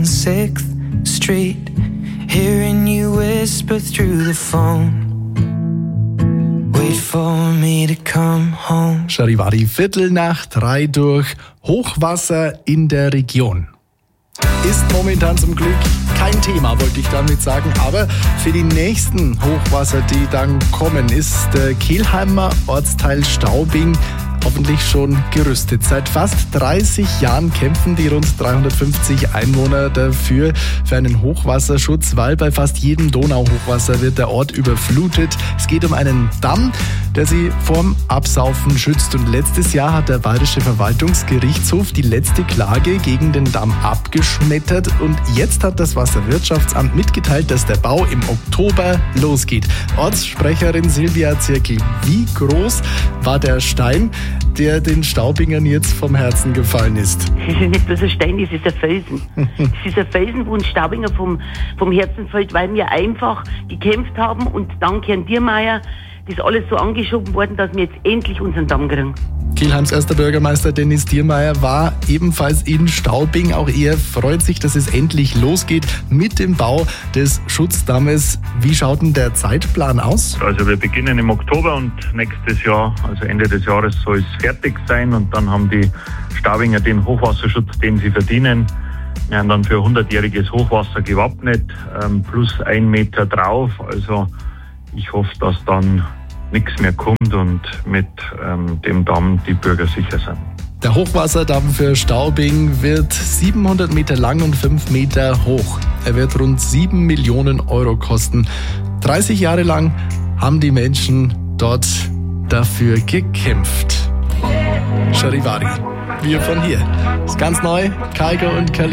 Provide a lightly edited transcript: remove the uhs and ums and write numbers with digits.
on 6th Street, hearing you whisper through the phone. Wait for me to come home. Charivari, 2:15 durch. Hochwasser in der Region. Ist momentan zum Glück kein Thema, wollte ich damit sagen. Aber für die nächsten Hochwasser, die dann kommen, ist der Kelheimer Ortsteil Staubing hoffentlich schon gerüstet. Seit fast 30 Jahren kämpfen die rund 350 Einwohner dafür, für einen Hochwasserschutz, weil bei fast jedem Donauhochwasser wird der Ort überflutet. Es geht um einen Damm, der sie vorm Absaufen schützt. Und letztes Jahr hat der Bayerische Verwaltungsgerichtshof die letzte Klage gegen den Damm abgeschmettert. Und jetzt hat das Wasserwirtschaftsamt mitgeteilt, dass der Bau im Oktober losgeht. Ortssprecherin Silvia Zirkel, wie groß war der Stein, der den Staubingern jetzt vom Herzen gefallen ist? Es ist nicht bloß ein Stein, es ist ein Felsen. Es ist ein Felsen, wo ein Staubinger vom Herzen fällt, weil wir einfach gekämpft haben und dank Herrn Diermeier ist alles so angeschoben worden, dass wir jetzt endlich unseren Damm kriegen. Kelheims erster Bürgermeister Dennis Diermeier war ebenfalls in Staubing. Auch er freut sich, dass es endlich losgeht mit dem Bau des Schutzdammes. Wie schaut denn der Zeitplan aus? Also wir beginnen im Oktober und nächstes Jahr, also Ende des Jahres, soll es fertig sein. Und dann haben die Staubinger den Hochwasserschutz, den sie verdienen. Wir haben dann für 100-jähriges Hochwasser gewappnet, plus 1 Meter drauf. Also ich hoffe, dass dann nichts mehr kommt und mit dem Damm die Bürger sicher sind. Der Hochwasserdamm für Staubing wird 700 Meter lang und 5 Meter hoch. Er wird rund 7 Millionen Euro kosten. 30 Jahre lang haben die Menschen dort dafür gekämpft. Charivari, wir von hier. Ist ganz neu, Kaigo und Kali.